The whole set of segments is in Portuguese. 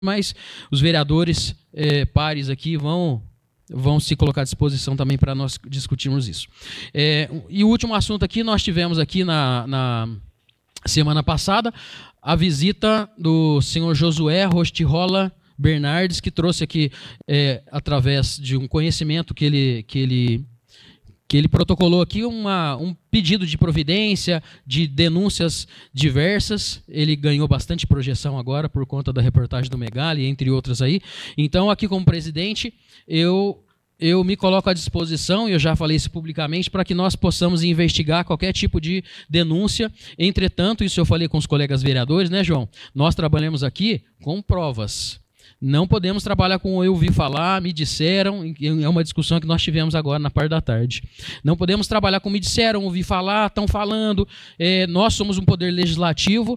mas os vereadores pares aqui vão se colocar à disposição também para nós discutirmos isso. E o último assunto aqui, nós tivemos aqui na semana passada a visita do senhor Josué Rostirola Bernardes, que trouxe aqui, através de um conhecimento que ele protocolou aqui, um pedido de providência, de denúncias diversas. Ele ganhou bastante projeção agora por conta da reportagem do Megali, entre outras aí. Então, aqui como presidente, eu me coloco à disposição, e eu já falei isso publicamente, para que nós possamos investigar qualquer tipo de denúncia. Entretanto, isso eu falei com os colegas vereadores, né, João? Nós trabalhamos aqui com provas. Não podemos trabalhar com eu ouvi falar, me disseram, é uma discussão que nós tivemos agora na parte da tarde. Não podemos trabalhar com me disseram, ouvi falar, estão falando. Nós somos um poder legislativo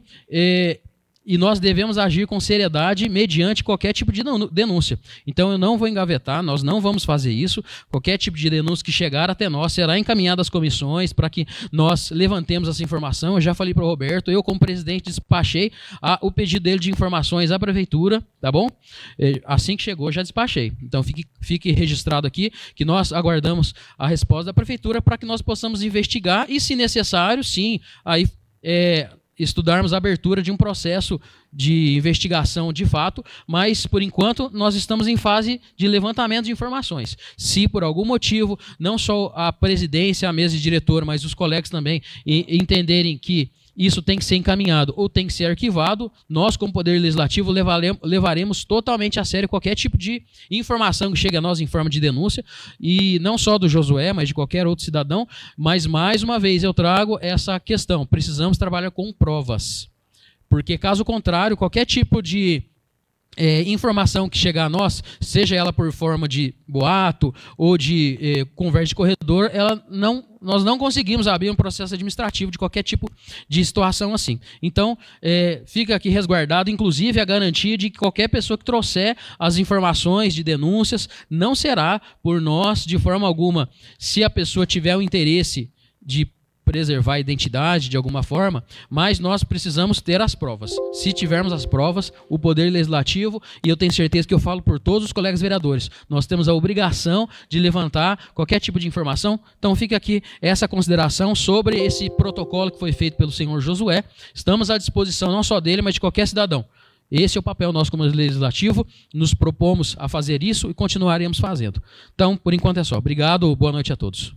e nós devemos agir com seriedade mediante qualquer tipo de denúncia. Então eu não vou engavetar, nós não vamos fazer isso. Qualquer tipo de denúncia que chegar até nós será encaminhada às comissões para que nós levantemos essa informação. Eu já falei para o Roberto, eu como presidente despachei o pedido dele de informações à prefeitura, tá bom? Assim que chegou, já despachei. Então fique registrado aqui que nós aguardamos a resposta da prefeitura para que nós possamos investigar e, se necessário, sim, aí estudarmos a abertura de um processo de investigação de fato, mas, por enquanto, nós estamos em fase de levantamento de informações. Se, por algum motivo, não só a presidência, a mesa de diretor, mas os colegas também entenderem que isso tem que ser encaminhado ou tem que ser arquivado, nós, como Poder Legislativo, levaremos totalmente a sério qualquer tipo de informação que chegue a nós em forma de denúncia, e não só do Josué, mas de qualquer outro cidadão. Mas, mais uma vez, eu trago essa questão: precisamos trabalhar com provas, porque, caso contrário, qualquer tipo de informação que chegar a nós, seja ela por forma de boato ou de conversa de corredor, nós não conseguimos abrir um processo administrativo de qualquer tipo de situação assim. Então, fica aqui resguardado, inclusive, a garantia de que qualquer pessoa que trouxer as informações de denúncias não será por nós de forma alguma. Se a pessoa tiver o interesse de preservar a identidade de alguma forma, mas nós precisamos ter as provas. Se tivermos as provas, o Poder Legislativo, e eu tenho certeza que eu falo por todos os colegas vereadores, nós temos a obrigação de levantar qualquer tipo de informação. Então fica aqui essa consideração sobre esse protocolo que foi feito pelo senhor Josué. Estamos à disposição não só dele, mas de qualquer cidadão. Esse é o papel nosso como legislativo, nos propomos a fazer isso e continuaremos fazendo. Então, por enquanto é só. Obrigado, boa noite a todos.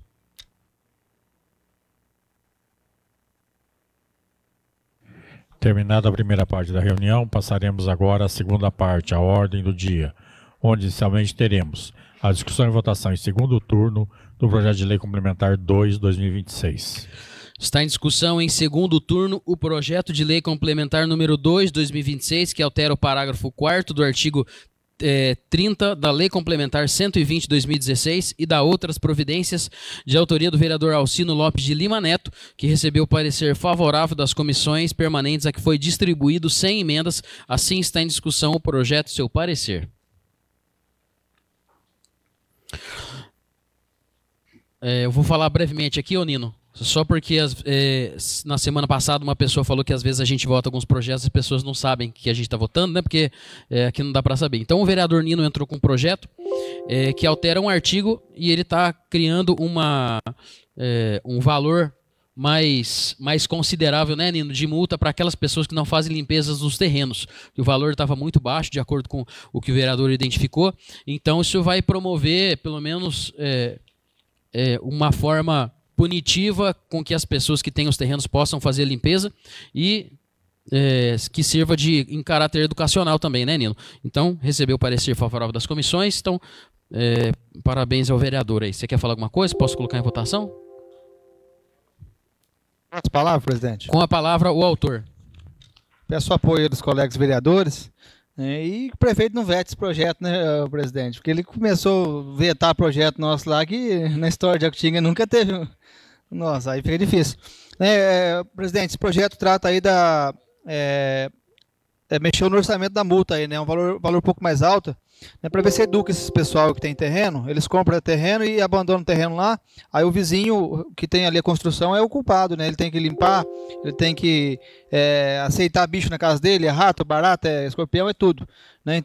Terminada a primeira parte da reunião, passaremos agora à segunda parte, a ordem do dia, onde inicialmente teremos a discussão e votação em segundo turno do projeto de lei complementar 2/2026. Está em discussão em segundo turno o projeto de lei complementar número 2/2026, que altera o parágrafo 4º do artigo 30 da Lei Complementar 120/2016 e da outras providências, de autoria do vereador Alcino Lopes de Lima Neto, que recebeu o parecer favorável das comissões permanentes a que foi distribuído sem emendas. Assim está em discussão o projeto e seu parecer. Eu vou falar brevemente aqui, ô Nino. Só porque na semana passada uma pessoa falou que às vezes a gente vota alguns projetos e as pessoas não sabem que a gente está votando, né? Porque aqui não dá para saber. Então o vereador Nino entrou com um projeto que altera um artigo e ele está criando um valor mais considerável, né, Nino, de multa para aquelas pessoas que não fazem limpezas nos terrenos. O valor estava muito baixo, de acordo com o que o vereador identificou. Então isso vai promover, pelo menos, uma forma punitiva com que as pessoas que têm os terrenos possam fazer limpeza e que sirva em caráter educacional também, né, Nino? Então, recebeu o parecer favorável das comissões. Então, parabéns ao vereador aí. Você quer falar alguma coisa? Posso colocar em votação? As palavras, presidente. Com a palavra, o autor. Peço apoio dos colegas vereadores. E o prefeito não vete esse projeto, né, presidente? Porque ele começou a vetar projeto nosso lá que na história de Jacutinga nunca teve. Nossa, aí fica difícil. Presidente, esse projeto trata aí mexeu no orçamento da multa aí, né? Um valor um pouco mais alto, né? Para ver se educa esses pessoal que tem terreno, eles compram terreno e abandonam o terreno lá, aí o vizinho que tem ali a construção é o culpado, né? Ele tem que limpar, ele tem que aceitar bicho na casa dele, é rato, barata, é escorpião, é tudo, né?